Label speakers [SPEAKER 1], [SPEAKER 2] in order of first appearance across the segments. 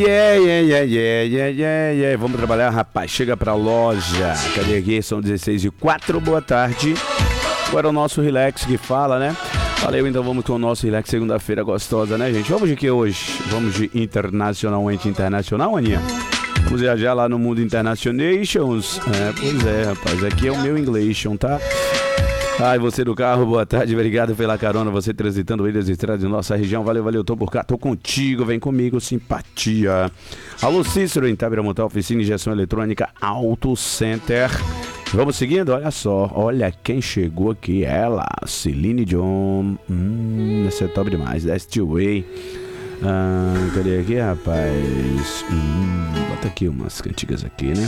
[SPEAKER 1] Yeah. Vamos trabalhar, rapaz. Chega pra loja. Cadê aqui? São 16h04. Boa tarde. Agora o nosso relax que fala, né? Valeu, então vamos com o nosso relax segunda-feira gostosa, né, gente? Vamos de que hoje? Vamos de internacionalmente internacional, Aninha? Vamos viajar lá no mundo internationations. Pois é, rapaz. Aqui é o meu inglês, tá? Ai, você do carro, boa tarde, obrigado pela carona, você transitando aí das estradas de nossa região, valeu, tô por cá, tô contigo, vem comigo, simpatia. Alô, Cícero, em Tabiramontal, oficina, injeção eletrônica, Auto Center. Vamos seguindo, olha só, olha quem chegou aqui, ela, Celine Dion, essa é top demais, that's the way. Cadê aqui, rapaz? Bota aqui umas cantigas aqui, né?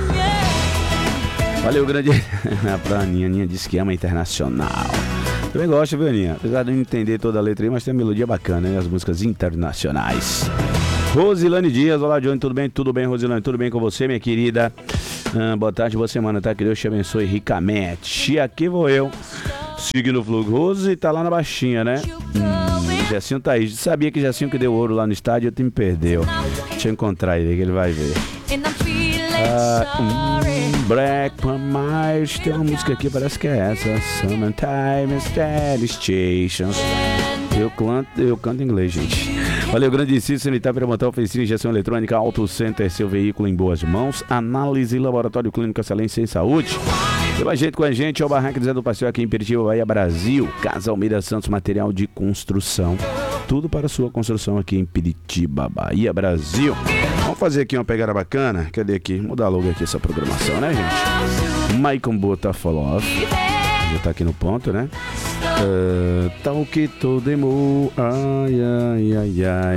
[SPEAKER 1] Valeu, grande. A Aninha disse que ama internacional. Também gosta, viu, Aninha? Apesar de não entender toda a letra aí, mas tem uma melodia bacana, né? As músicas internacionais. Rosilane Dias, olá, Johnny, tudo bem? Tudo bem, Rosilane? Tudo bem com você, minha querida? Boa tarde, boa semana, tá? Que Deus te abençoe ricamente. E aqui vou eu, seguindo o fluxo. Rose tá lá na baixinha, né? Jacinho tá aí. Sabia que Jacinho que deu ouro lá no estádio, tu me perdeu. Deixa eu encontrar ele, que ele vai ver. Black Promise. Tem uma música aqui, parece que é essa. Summertime Steady Stations. Eu canto em inglês, gente. Valeu, grande Cícero, Itapiramantão, oficina, injeção eletrônica, Auto Center, seu veículo em boas mãos. Análise, laboratório clínico, excelência em saúde. Pela gente com a gente, é o Barranco de Zé do Passeio aqui em Peritiba, Bahia, Brasil. Casa Almeida Santos, material de construção. Tudo para sua construção aqui em Peritiba, Bahia, Brasil. Vamos fazer aqui uma pegada bacana. Cadê aqui? Mudar logo aqui essa programação, né, gente? Maicon Bota Fall Off. Já tá aqui no ponto, né? Tal que todo emo. Ai.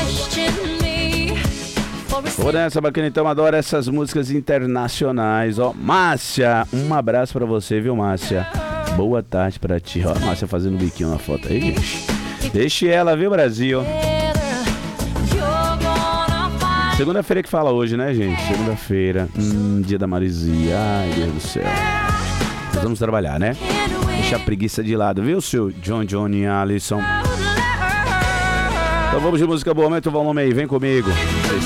[SPEAKER 1] Vou nessa bacana, então, adoro essas músicas internacionais, ó. Márcia, um abraço pra você, viu, Márcia? Boa tarde pra ti, ó. Márcia fazendo biquinho na foto aí, gente. Deixe ela, viu, Brasil? Segunda-feira que fala hoje, né, gente? Segunda-feira, dia da Marizia. Ai, Deus do céu. Nós vamos trabalhar, né? Deixa a preguiça de lado, viu, seu Johnny Alisson? Então vamos de música boa, aumenta o volume aí, vem comigo.